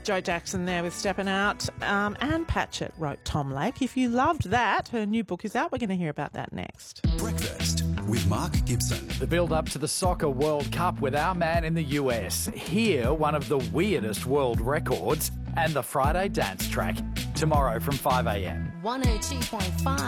Joe Jackson there with Steppin' Out. Anne Patchett wrote Tom Lake. If you loved that, her new book is out. We're going to hear about that next. Breakfast with Mark Gibson. The build-up to the Soccer World Cup with our man in the US. Here, one of the weirdest world records and the Friday dance track. Tomorrow from 5 a.m. 102.5